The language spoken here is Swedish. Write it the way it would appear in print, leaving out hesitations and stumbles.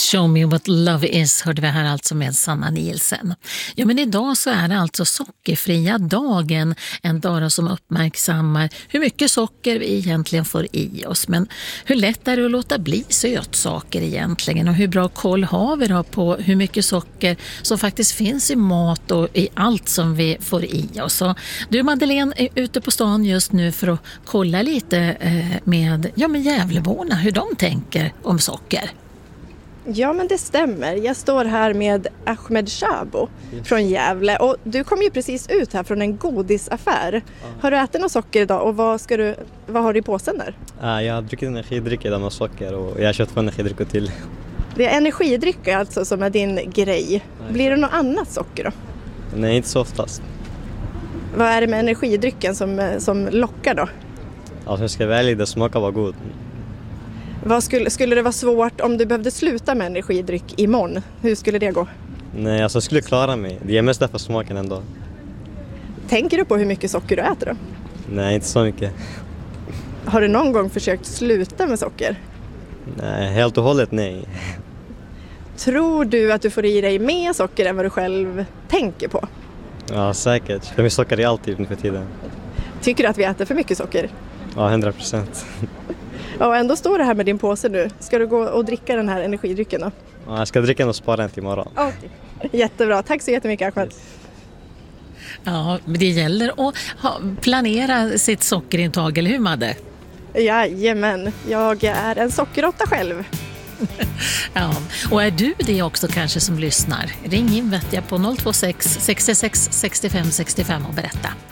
Show me what love is hörde vi här alltså med Sanna Nielsen. Ja, men idag så är det alltså sockerfria dagen, en dag som uppmärksammar hur mycket socker vi egentligen får i oss. Men hur lätt är det att låta bli sötsaker egentligen, och hur bra koll har vi då på hur mycket socker som faktiskt finns i mat och i allt som vi får i oss. Så du Madeleine är ute på stan just nu för att kolla lite med Gävleborna hur de tänker om socker. Ja, men det stämmer. Jag står här med Ahmed Shabo från Gävle, och du kom ju precis ut här från en godisaffär. Ja. Har du ätit något socker idag, och vad har du i påsen där? Jag har druckit energidryck idag med socker, och jag har köpt 2 energidrycker till. Det är energidrycker alltså som är din grej. Blir det något annat socker då? Nej, inte så oftast. Vad är det med energidrycken som lockar då? Alltså jag ska välja, det smakar vara god. Skulle det vara svårt om du behövde sluta med energidryck imorgon? Hur skulle det gå? Nej, alltså jag skulle klara mig. Det är mest därför smaken ändå. Tänker du på hur mycket socker du äter då? Nej, inte så mycket. Har du någon gång försökt sluta med socker? Nej, helt och hållet nej. Tror du att du får i dig mer socker än vad du själv tänker på? Ja, säkert. För mig socker i allt nu för tiden. Tycker du att vi äter för mycket socker? Ja, 100%. Ja, och ändå står det här med din påse nu. Ska du gå och dricka den här energidrycken då? Ja, jag ska dricka den och spara den till imorgon. Okay. Jättebra. Tack så jättemycket, Ahmed. Ja, men det gäller att planera sitt sockerintag, eller hur Madde? Jajamän, jag är en sockerråtta själv. Ja, och är du det också kanske som lyssnar? Ring in vet jag på 026 66 65 65 och berätta.